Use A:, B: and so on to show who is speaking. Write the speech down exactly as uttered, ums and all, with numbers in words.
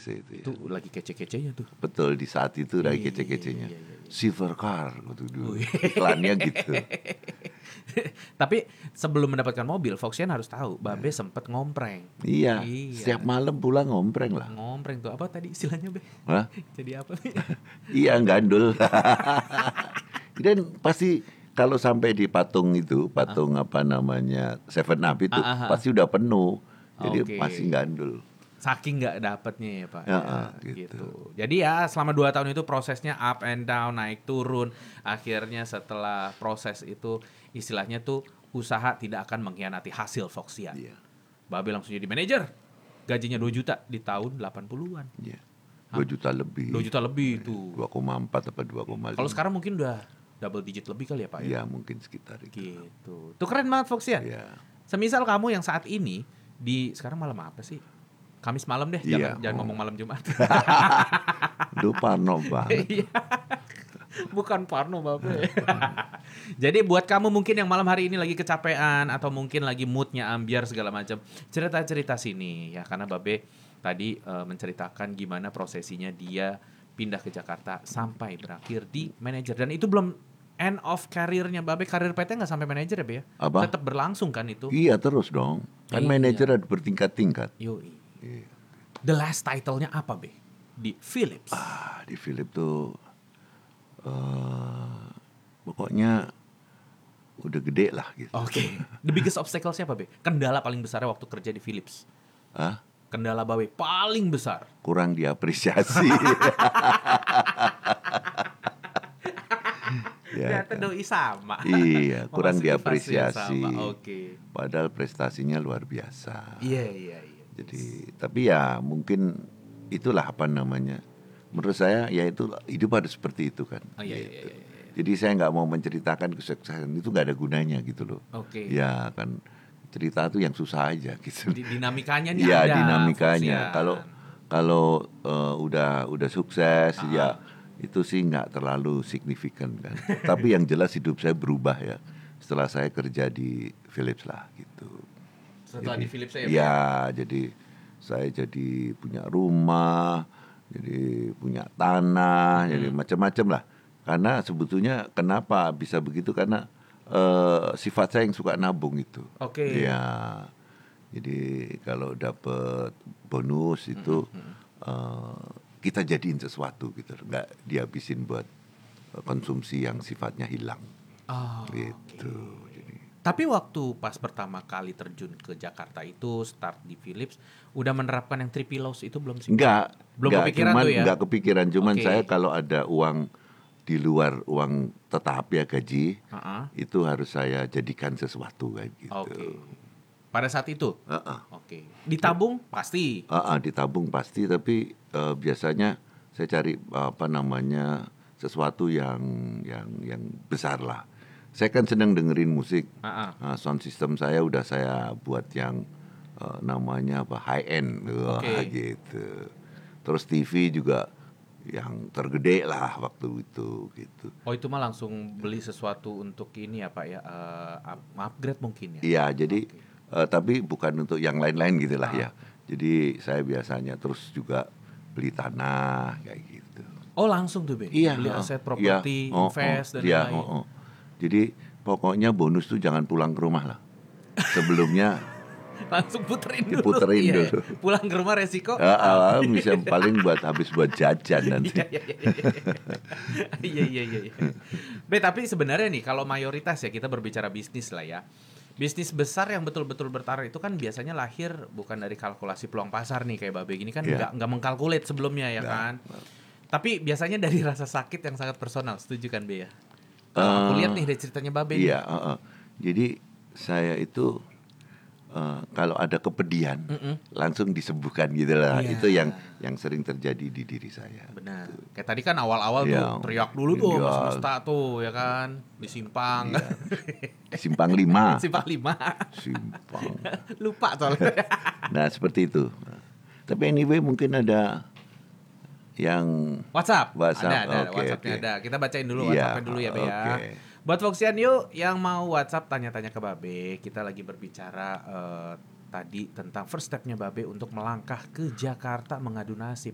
A: C itu ya.
B: Itu lagi kece-kecenya tuh.
A: Betul, di saat itu lagi
B: Iya,
A: kece-kecenya.
B: iya, iya, iya.
A: Silver car gitu dulu.
B: Wih.
A: Iklannya gitu.
B: Tapi sebelum mendapatkan mobil, Foxian harus tahu, Babe sempet ngompreng.
A: Iya,
B: Iya.
A: setiap malam pulang ngompreng lah.
B: Ngompreng tuh apa tadi istilahnya, Be?
A: Hah?
B: Jadi apa?
A: Iya, gandul. Dan pasti kalau sampai di patung itu, patung apa namanya, Seven Up itu
B: Ah, ah, ah.
A: pasti udah penuh. Jadi
B: Oke.
A: pasti gandul.
B: Saking nggak dapetnya ya Pak.
A: Ya,
B: Ya,
A: ah,
B: gitu.
A: gitu.
B: Jadi ya selama dua tahun itu prosesnya up and down, naik turun. Akhirnya setelah proses itu istilahnya tuh usaha tidak akan mengkhianati hasil Foxian.
A: Iya.
B: Babe langsung jadi manajer. Gajinya dua juta di tahun delapan puluhan.
A: Iya. dua juta lebih.
B: dua juta lebih tuh.
A: dua koma empat apa dua koma lima.
B: Kalau sekarang mungkin udah double digit lebih kali ya Pak ya.
A: Iya, mungkin sekitar itu.
B: Gitu. Tuh keren banget Foxian.
A: Iya.
B: Semisal kamu yang saat ini di sekarang malam apa sih? Kamis malam deh, jangan,
A: Iya.
B: jangan
A: Oh.
B: ngomong malam Jumat.
A: Lu parno banget.
B: Iya. Bukan Parno Babe. Jadi buat kamu mungkin yang malam hari ini lagi kecapean atau mungkin lagi moodnya ambiar segala macam, cerita-cerita sini ya, karena Babe tadi uh, menceritakan gimana prosesinya dia pindah ke Jakarta sampai berakhir di manajer, dan itu belum end of karirnya Babe. Karir P T nggak sampai manajer ya Be ya?
A: Apa?
B: Tetap berlangsung kan itu.
A: Iya, terus dong. Kan
B: Iya.
A: manajer ada bertingkat-tingkat.
B: Yoi.
A: Iya.
B: The last title-nya apa Be? Di Philips.
A: Ah, di Philip tuh eh pokoknya udah gede lah gitu.
B: Oke. The biggest obstacle siapa Be? Kendala paling besarnya waktu kerja di Philips.
A: Ah,
B: Kendala Babe paling besar.
A: kurang diapresiasi. Ya,
B: Ternyata doi sama.
A: iya, kurang
B: Memasukkan
A: diapresiasi.
B: fase yang sama. Oke.
A: Padahal prestasinya luar biasa.
B: Iya, iya, iya.
A: Jadi, tapi ya mungkin itulah apa namanya. Menurut saya ya itu hidup harus seperti itu kan.
B: Oh, iya, iya,
A: Gitu.
B: iya, iya.
A: Jadi saya nggak mau menceritakan kesuksesan itu nggak ada gunanya gitu loh.
B: Oke.
A: Ya kan cerita itu yang susah aja gitu.
B: Di- dinamikanya nih
A: Iya,
B: ada.
A: dinamikanya.
B: Foxian.
A: Kalau kalau eh, udah udah sukses
B: Ah.
A: ya itu sih nggak terlalu signifikan kan. Tapi yang jelas hidup saya berubah ya setelah saya kerja di Philips lah gitu.
B: Setelah
A: Jadi,
B: di Philips saya.
A: ya, jadi saya jadi punya rumah, jadi punya tanah,
B: Hmm.
A: jadi macam-macam lah. Karena sebetulnya kenapa bisa begitu, karena eh, sifat saya yang suka nabung itu.
B: Oke.
A: Ya, jadi kalau dapat bonus itu eh, kita jadiin sesuatu gitu, nggak dihabisin buat eh, konsumsi yang sifatnya hilang.
B: Oh,
A: Gitu.
B: oke.
A: Jadi,
B: Tapi waktu pas pertama kali terjun ke Jakarta itu, start di Philips, udah menerapkan yang three pillows itu belum sih?
A: enggak,
B: Belum
A: enggak,
B: kepikiran
A: cuman,
B: tuh ya?
A: enggak kepikiran, cuman
B: Oke.
A: saya kalau ada uang di luar uang tetap ya gaji,
B: Heeh.
A: itu harus saya jadikan sesuatu kayak gitu.
B: Oke. Pada saat itu?
A: Heeh.
B: Oke. Ditabung pasti.
A: Heeh, ditabung pasti, tapi eh, biasanya saya cari apa namanya sesuatu yang yang yang besar lah. Saya kan senang dengerin musik.
B: Heeh.
A: Nah, sound system saya udah saya buat yang eh, namanya apa high end, wah,
B: Oke.
A: gitu. Terus T V juga yang tergede lah waktu itu gitu.
B: Oh itu mah langsung beli sesuatu untuk ini ya Pak ya, eh, up- upgrade mungkin ya?
A: Iya, jadi eh, tapi bukan untuk yang lain-lain gitulah
B: Ah.
A: ya. Jadi saya biasanya terus juga beli tanah kayak gitu.
B: Oh langsung tuh Be?
A: Iya,
B: Beli
A: oh,
B: aset
A: iya,
B: properti,
A: oh,
B: invest
A: oh,
B: dan
A: iya,
B: lain-lain.
A: oh, oh. Jadi pokoknya bonus tuh jangan pulang ke rumah lah. Sebelumnya
B: Langsung puterin dulu.
A: Diputerin
B: Iya,
A: dulu.
B: Pulang ke rumah resiko.
A: ah, ah, bisa paling buat habis buat jajan nanti.
B: Iya iya iya. Iya iya iya. iya. Be tapi sebenarnya nih kalau mayoritas ya kita berbicara bisnis lah ya. Bisnis besar yang betul-betul bertaruh itu kan biasanya lahir bukan dari kalkulasi peluang pasar nih kayak Babe gini kan
A: Iya.
B: nggak nggak mengkalkulat sebelumnya ya
A: Nggak,
B: kan.
A: nggak.
B: Tapi biasanya dari rasa sakit yang sangat personal, setuju kan Be ya? Kalau aku
A: Eh,
B: lihat nih dari ceritanya Babe nih.
A: Iya, uh, uh. Jadi saya itu uh, kalau ada kepedihan
B: Mm-mm.
A: langsung disembuhkan gitu lah.
B: Iya.
A: Itu yang yang sering terjadi di diri saya.
B: Benar. Kayak tadi kan awal-awal
A: Iya.
B: tuh teriak dulu tuh
A: Iya.
B: Mas Musta tuh ya kan di Simpang.
A: Iya. Simpang lima.
B: Simpang lima.
A: Simpang.
B: Lupa soalnya.
A: Nah, seperti itu. Tapi anyway mungkin ada yang
B: WhatsApp.
A: WhatsApp,
B: Ada, ada.
A: oke,
B: WhatsAppnya
A: oke.
B: ada. Kita bacain dulu
A: Iya,
B: WhatsAppnya dulu ya, Be ya.
A: oke.
B: Buat Foxian yuk yang mau WhatsApp tanya-tanya ke Babe. Kita lagi berbicara eh, tadi tentang first stepnya Babe untuk melangkah ke Jakarta mengadu nasib.